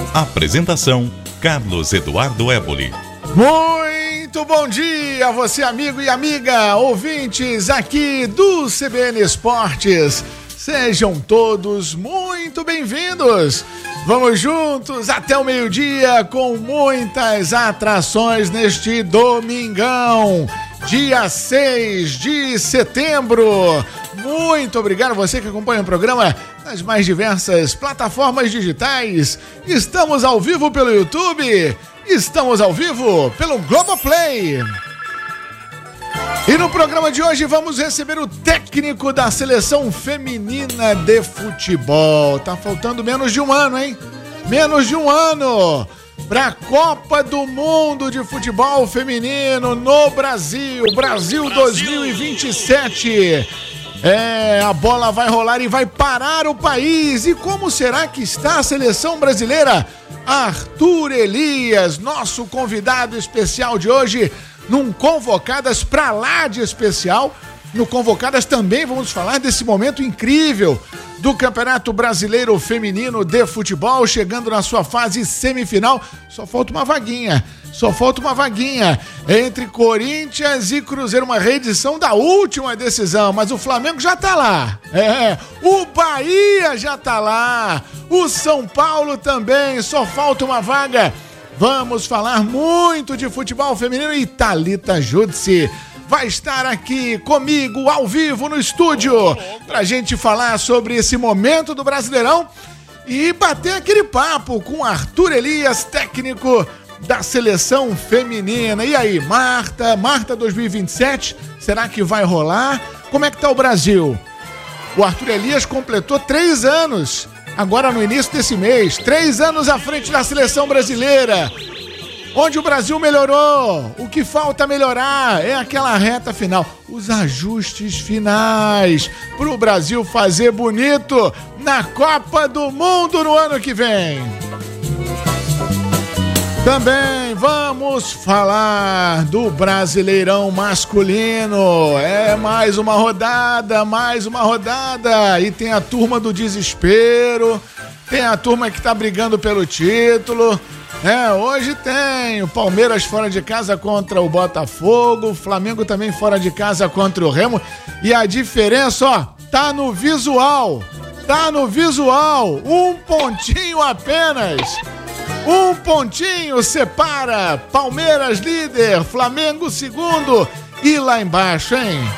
Apresentação: Carlos Eduardo Éboli. Muito bom dia, você amigo e amiga, ouvintes aqui do CBN Esportes. Sejam todos muito bem-vindos. Vamos juntos até o meio-dia com muitas atrações neste domingão, dia 6 de setembro. Muito obrigado a você que acompanha o programa nas mais diversas plataformas digitais. Estamos ao vivo pelo YouTube, estamos ao vivo pelo Globoplay. E no programa de hoje vamos receber o técnico da seleção feminina de futebol. Tá faltando menos de um ano, hein? Menos de um ano para a Copa do Mundo de Futebol Feminino no Brasil. Brasil 2027. A bola vai rolar e vai parar o país. E como será que está a seleção brasileira? Arthur Elias, nosso convidado especial de hoje, num Convocadas pra lá de especial. No Convocadas também vamos falar desse momento incrível do Campeonato Brasileiro Feminino de Futebol, chegando na sua fase semifinal. Só falta uma vaguinha entre Corinthians e Cruzeiro, uma reedição da última decisão, mas o Flamengo já tá lá, o Bahia já tá lá, o São Paulo também, só falta uma vaga. Vamos falar muito de futebol feminino e Thalita Judice vai estar aqui comigo ao vivo no estúdio pra gente falar sobre esse momento do Brasileirão e bater aquele papo com Arthur Elias, técnico da seleção feminina. E aí, Marta 2027, será que vai rolar? Como é que tá o Brasil? O Arthur Elias completou 3 anos, agora no início desse mês, 3 anos à frente da seleção brasileira. Onde o Brasil melhorou, o que falta melhorar é aquela reta final, os ajustes finais para o Brasil fazer bonito na Copa do Mundo no ano que vem. Também vamos falar do Brasileirão masculino. Mais uma rodada. E tem a turma do desespero, tem a turma que tá brigando pelo título. Hoje tem o Palmeiras fora de casa contra o Botafogo, o Flamengo também fora de casa contra o Remo. E a diferença, tá no visual. Um pontinho apenas. Um pontinho separa Palmeiras líder, Flamengo segundo. E lá embaixo, hein?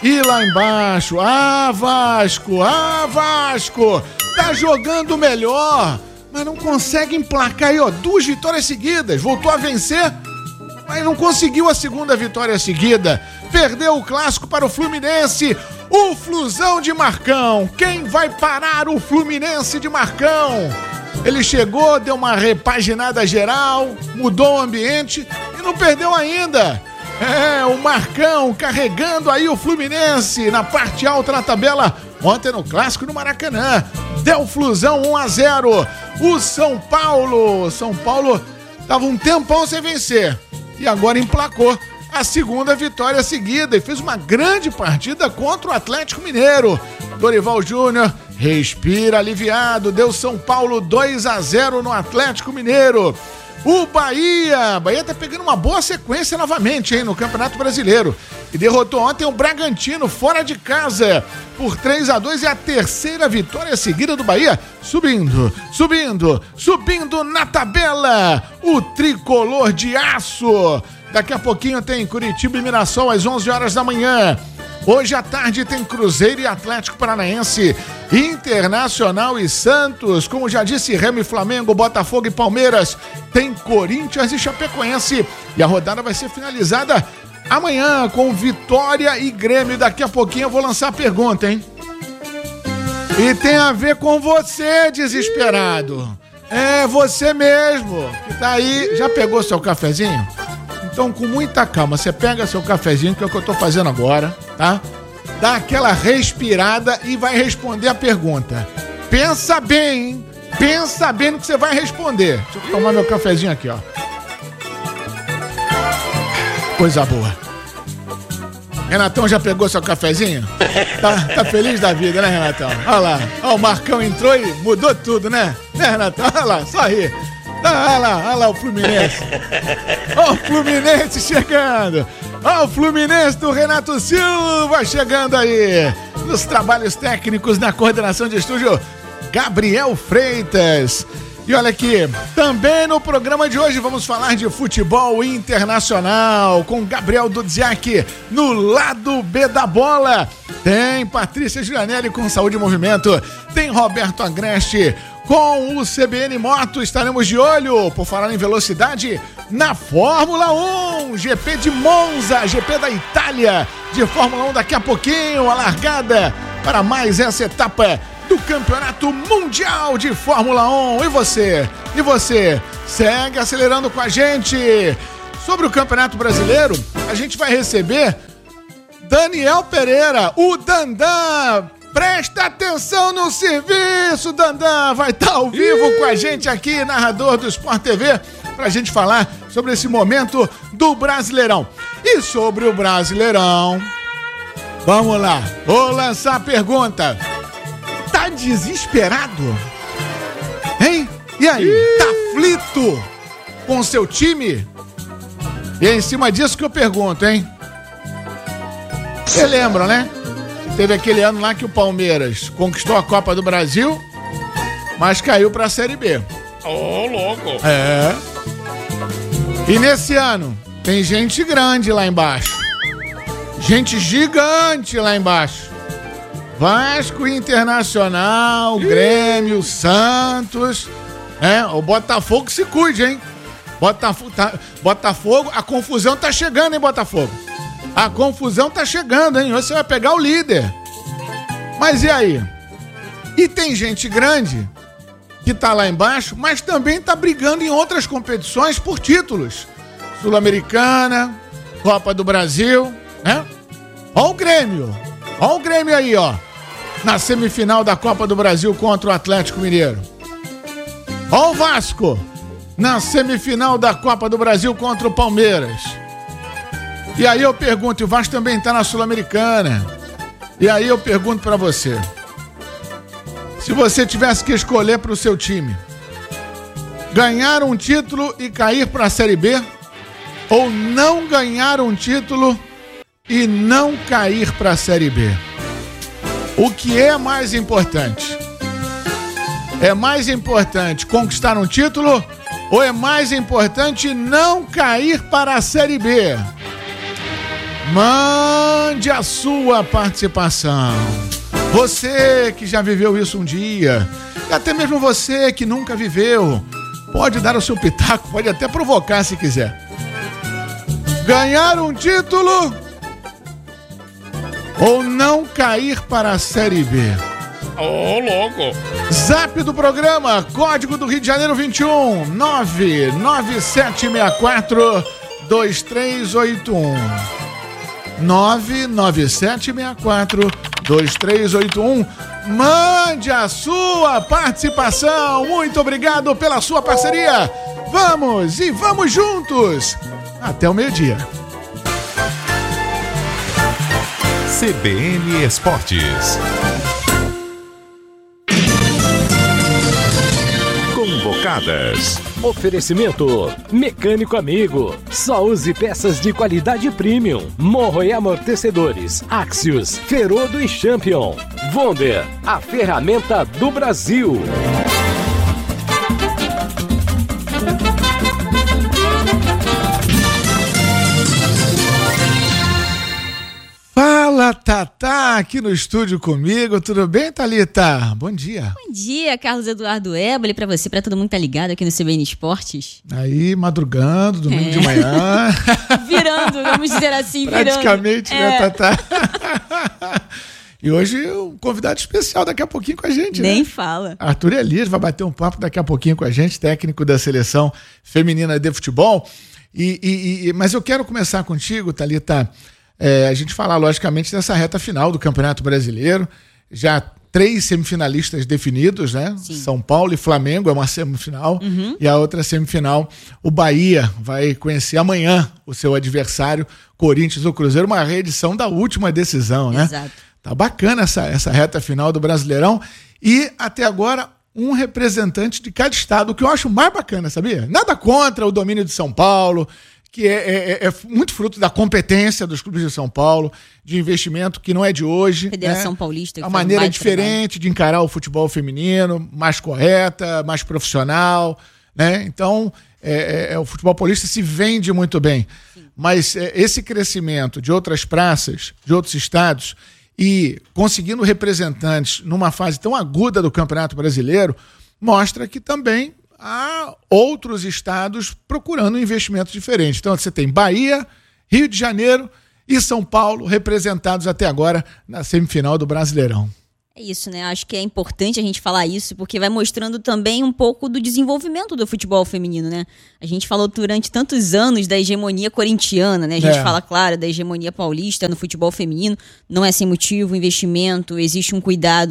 Vasco, tá jogando melhor, mas não consegue emplacar aí, 2 vitórias seguidas. Voltou a vencer, mas não conseguiu a segunda vitória seguida. Perdeu o clássico para o Fluminense. O Flusão de Marcão. Quem vai parar o Fluminense de Marcão? Ele chegou, deu uma repaginada geral, mudou o ambiente e não perdeu ainda. O Marcão carregando aí o Fluminense na parte alta da tabela. Ontem no clássico no Maracanã, deu Flusão 1-0. O São Paulo estava um tempão sem vencer e agora emplacou a segunda vitória seguida e fez uma grande partida contra o Atlético Mineiro. Dorival Júnior respira aliviado, deu São Paulo 2-0 no Atlético Mineiro. O Bahia tá pegando uma boa sequência novamente, no Campeonato Brasileiro. E derrotou ontem o Bragantino fora de casa por 3-2. É a terceira vitória seguida do Bahia. Subindo na tabela. O tricolor de aço. Daqui a pouquinho tem Curitiba e Mirassol às 11 horas da manhã. Hoje à tarde tem Cruzeiro e Atlético Paranaense, Internacional e Santos, como já disse, Remo e Flamengo, Botafogo e Palmeiras, tem Corinthians e Chapecoense, e a rodada vai ser finalizada amanhã com Vitória e Grêmio. Daqui a pouquinho eu vou lançar a pergunta, hein? E tem a ver com você, desesperado. Você mesmo, que tá aí. Já pegou seu cafezinho? Então, com muita calma, você pega seu cafezinho, que é o que eu tô fazendo agora, tá? Dá aquela respirada e vai responder a pergunta. Pensa bem, hein? Pensa bem no que você vai responder. Deixa eu tomar meu cafezinho aqui, ó. Coisa boa. Renatão já pegou seu cafezinho? Tá feliz da vida, né, Renatão? Olha lá. Ó, o Marcão entrou e mudou tudo, né? Né, Renatão? Olha lá, só ri. Olha lá o Fluminense. Olha o Fluminense chegando. Olha o Fluminense do Renato Silva chegando aí. Nos trabalhos técnicos na coordenação de estúdio, Gabriel Freitas. E olha aqui, também no programa de hoje vamos falar de futebol internacional com Gabriel Dudziak no lado B da bola. Tem Patrícia Gianelli com Saúde e Movimento. Tem Roberto Agreste com o CBN Moto. Estaremos de olho, por falar em velocidade, na Fórmula 1. GP de Monza, GP da Itália de Fórmula 1 daqui a pouquinho. A largada para mais essa etapa do Campeonato Mundial de Fórmula 1. E você? Segue acelerando com a gente. Sobre o Campeonato Brasileiro, a gente vai receber Daniel Pereira, o Dandan. Presta atenção no serviço, Dandan. Vai estar ao vivo com a gente aqui, narrador do Sport TV, pra gente falar sobre esse momento do Brasileirão. E sobre o Brasileirão, vamos lá, vou lançar a pergunta. Tá desesperado? Hein? E aí? Tá aflito com o seu time? E é em cima disso que eu pergunto, hein? Você lembra, né? Teve aquele ano lá que o Palmeiras conquistou a Copa do Brasil, mas caiu pra Série B. Ô, louco! É. E nesse ano, tem gente grande lá embaixo. Gente gigante lá embaixo. Vasco, Internacional, Grêmio, Santos. O Botafogo se cuide, hein? Botafogo, a confusão tá chegando, hein, Botafogo? A confusão tá chegando, hein? Você vai pegar o líder. Mas e aí? E tem gente grande que tá lá embaixo, mas também tá brigando em outras competições por títulos. Sul-Americana, Copa do Brasil, né? Ó o Grêmio aí, ó. Na semifinal da Copa do Brasil contra o Atlético Mineiro. Ó o Vasco, na semifinal da Copa do Brasil contra o Palmeiras. E aí eu pergunto, o Vasco também tá na Sul-Americana. E aí eu pergunto pra você, se você tivesse que escolher pro seu time, ganhar um título e cair pra Série B, ou não ganhar um título e não cair pra Série B, o que é mais importante? É mais importante conquistar um título ou é mais importante não cair para a Série B? Mande a sua participação. Você que já viveu isso um dia, e até mesmo você que nunca viveu, pode dar o seu pitaco, pode até provocar se quiser. Ganhar um título ou não cair para a Série B? Ô, louco! Zap do programa, código do Rio de Janeiro 21 99764 2381 99764 2381. Mande a sua participação. Muito obrigado pela sua parceria. Vamos e vamos juntos até o meio-dia. CBN Esportes. Convocadas. Oferecimento Mecânico Amigo. Só use peças de qualidade premium. Morro e amortecedores Axios, Ferodo e Champion. Wonder, a ferramenta do Brasil. Fala, Tatá, aqui no estúdio comigo. Tudo bem, Thalita? Bom dia. Bom dia, Carlos Eduardo Éboli, pra você, pra todo mundo que tá ligado aqui no CBN Esportes. Aí, madrugando, domingo de manhã. Virando, vamos dizer assim, praticamente, né, Tatá? E hoje um convidado especial daqui a pouquinho com a gente, Nem né? fala. Arthur Elias vai bater um papo daqui a pouquinho com a gente, técnico da seleção feminina de futebol. Mas eu quero começar contigo, Thalita. A gente falar, logicamente, dessa reta final do Campeonato Brasileiro. Já 3 semifinalistas definidos, né? Sim. São Paulo e Flamengo é uma semifinal. E a outra semifinal, o Bahia vai conhecer amanhã o seu adversário, Corinthians ou Cruzeiro, uma reedição da última decisão, né? Exato. Tá bacana essa reta final do Brasileirão. E até agora, um representante de cada estado, o que eu acho mais bacana, sabia? Nada contra o domínio de São Paulo, que é muito fruto da competência dos clubes de São Paulo, de investimento que não é de hoje. Federação Paulista. A maneira diferente de encarar o futebol feminino, mais correta, mais profissional, né? Então, o futebol paulista se vende muito bem. Sim. Mas esse crescimento de outras praças, de outros estados, e conseguindo representantes numa fase tão aguda do Campeonato Brasileiro, mostra que também há outros estados procurando investimentos diferentes. Então você tem Bahia, Rio de Janeiro e São Paulo representados até agora na semifinal do Brasileirão. É isso, né? Acho que é importante a gente falar isso, porque vai mostrando também um pouco do desenvolvimento do futebol feminino, né? A gente falou durante tantos anos da hegemonia corintiana, né? A gente fala, claro, da hegemonia paulista no futebol feminino. Não é sem motivo, investimento, existe um cuidado,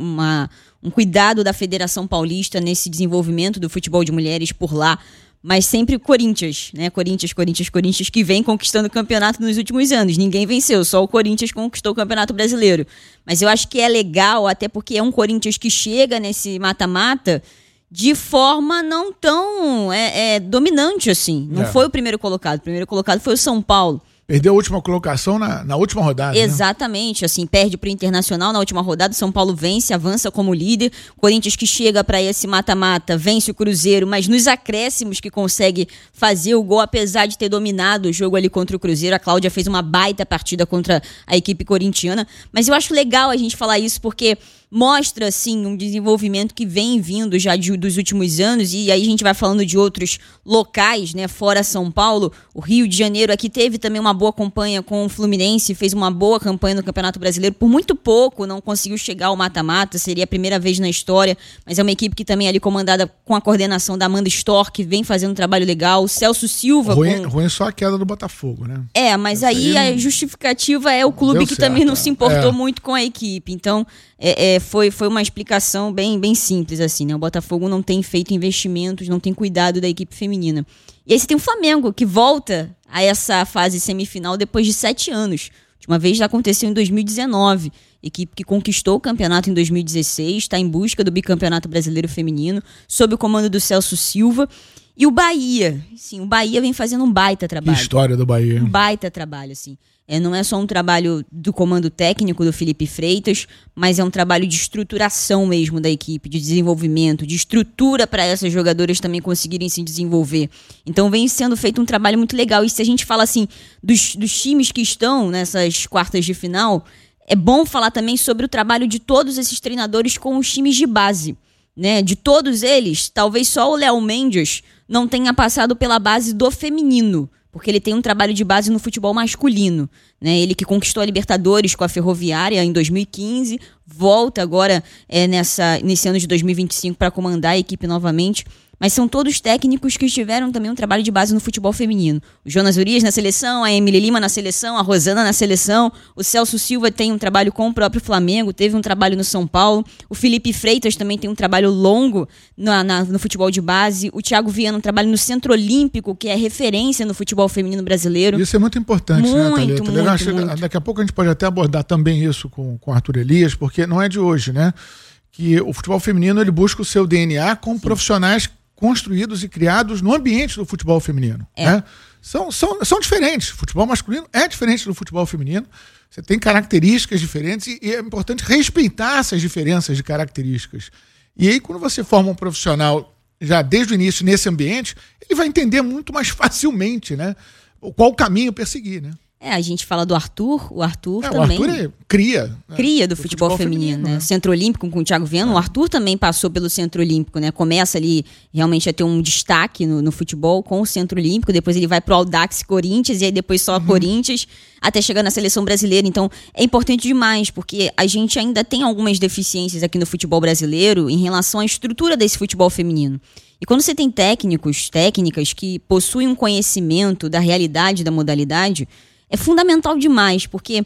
um cuidado da Federação Paulista nesse desenvolvimento do futebol de mulheres por lá. Mas sempre o Corinthians, né? Corinthians, que vem conquistando o campeonato nos últimos anos. Ninguém venceu, só o Corinthians conquistou o Campeonato Brasileiro. Mas eu acho que é legal, até porque é um Corinthians que chega nesse mata-mata de forma não tão dominante assim. Não foi o primeiro colocado. O primeiro colocado foi o São Paulo. Perdeu a última colocação na última rodada. Exatamente, né? Assim, perde para o Internacional na última rodada, São Paulo vence, avança como líder, Corinthians que chega para esse mata-mata, vence o Cruzeiro, mas nos acréscimos que consegue fazer o gol, apesar de ter dominado o jogo ali contra o Cruzeiro. A Cláudia fez uma baita partida contra a equipe corintiana, mas eu acho legal a gente falar isso porque mostra, assim, um desenvolvimento que vem vindo já dos últimos anos, e aí a gente vai falando de outros locais, né, fora São Paulo. O Rio de Janeiro aqui teve também uma boa campanha com o Fluminense, fez uma boa campanha no Campeonato Brasileiro, por muito pouco não conseguiu chegar ao mata-mata, seria a primeira vez na história, mas é uma equipe que também é ali comandada com a coordenação da Amanda Storr, que vem fazendo um trabalho legal, o Celso Silva... Ruim só a queda do Botafogo, né? Mas aí a justificativa é o clube que também não se importou muito com a equipe, então... Foi uma explicação bem simples, assim, né? O Botafogo não tem feito investimentos, não tem cuidado da equipe feminina. E aí você tem o Flamengo, que volta a essa fase semifinal depois de 7 anos. A última vez já aconteceu em 2019. Equipe que conquistou o campeonato em 2016, está em busca do bicampeonato brasileiro feminino, sob o comando do Celso Silva. E o Bahia, sim, o Bahia vem fazendo um baita trabalho. Que história do Bahia. Um baita trabalho, assim. Não é só um trabalho do comando técnico do Felipe Freitas, mas é um trabalho de estruturação mesmo da equipe, de desenvolvimento, de estrutura para essas jogadoras também conseguirem se desenvolver. Então vem sendo feito um trabalho muito legal. E se a gente fala assim dos times que estão nessas quartas de final, é bom falar também sobre o trabalho de todos esses treinadores com os times de base, né? De todos eles, talvez só o Léo Mendes não tenha passado pela base do feminino, porque ele tem um trabalho de base no futebol masculino, né? Ele que conquistou a Libertadores com a Ferroviária em 2015, volta agora nesse ano de 2025 para comandar a equipe novamente. Mas são todos técnicos que tiveram também um trabalho de base no futebol feminino. O Jonas Urias na seleção, a Emily Lima na seleção, a Rosana na seleção, o Celso Silva tem um trabalho com o próprio Flamengo, teve um trabalho no São Paulo, o Felipe Freitas também tem um trabalho longo no futebol de base, o Thiago Viana um trabalho no Centro Olímpico, que é referência no futebol feminino brasileiro. Isso é muito importante, né, Thalita? Muito. Daqui a pouco a gente pode até abordar também isso com o Arthur Elias, porque não é de hoje, né? Que o futebol feminino ele busca o seu DNA com profissionais construídos e criados no ambiente do futebol feminino. Né? São diferentes. O futebol masculino é diferente do futebol feminino. Você tem características diferentes e é importante respeitar essas diferenças de características. E aí, quando você forma um profissional já desde o início nesse ambiente, ele vai entender muito mais facilmente, né, qual o caminho perseguir, né? A gente fala do Arthur, o Arthur também... O Arthur é cria. Cria do futebol feminino, né? Centro Olímpico com o Thiago Viana, o Arthur também passou pelo Centro Olímpico, né? Começa ali realmente a ter um destaque no futebol com o Centro Olímpico, depois ele vai pro Audax Corinthians e aí depois só Corinthians, até chegar na seleção brasileira. Então é importante demais, porque a gente ainda tem algumas deficiências aqui no futebol brasileiro em relação à estrutura desse futebol feminino. E quando você tem técnicas que possuem um conhecimento da realidade da modalidade, é fundamental demais, porque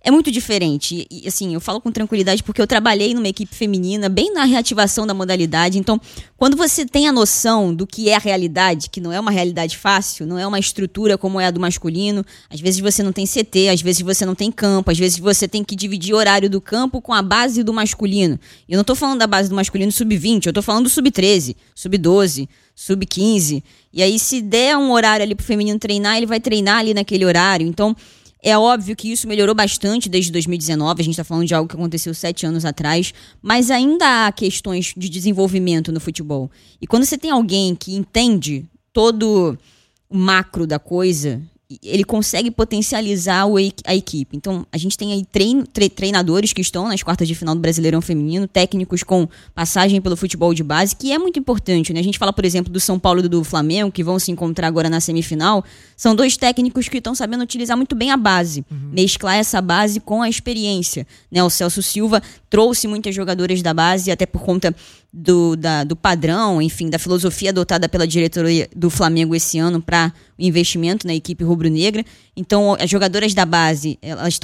é muito diferente. E, assim, eu falo com tranquilidade porque eu trabalhei numa equipe feminina, bem na reativação da modalidade. Então, quando você tem a noção do que é a realidade, que não é uma realidade fácil, não é uma estrutura como é a do masculino, às vezes você não tem CT, às vezes você não tem campo, às vezes você tem que dividir o horário do campo com a base do masculino. E eu não tô falando da base do masculino sub-20, eu tô falando do sub-13, sub-12, sub-15. E aí, se der um horário ali pro feminino treinar, ele vai treinar ali naquele horário. Então, é óbvio que isso melhorou bastante desde 2019, a gente está falando de algo que aconteceu 7 anos atrás, mas ainda há questões de desenvolvimento no futebol. E quando você tem alguém que entende todo o macro da coisa, ele consegue potencializar a equipe. Então, a gente tem aí treinadores que estão nas quartas de final do Brasileirão Feminino, técnicos com passagem pelo futebol de base, que é muito importante, né? A gente fala, por exemplo, do São Paulo e do Flamengo, que vão se encontrar agora na semifinal. São 2 técnicos que estão sabendo utilizar muito bem a base, mesclar essa base com a experiência, né? O Celso Silva trouxe muitas jogadoras da base, até por conta do padrão, enfim, da filosofia adotada pela diretoria do Flamengo esse ano para o investimento na equipe rubro-negra. Então, as jogadoras da base, elas